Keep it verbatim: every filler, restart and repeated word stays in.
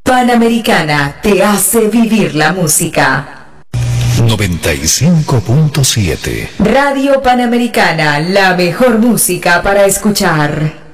Panamericana te hace vivir la música. noventa y cinco punto siete. Radio Panamericana, la mejor música para escuchar.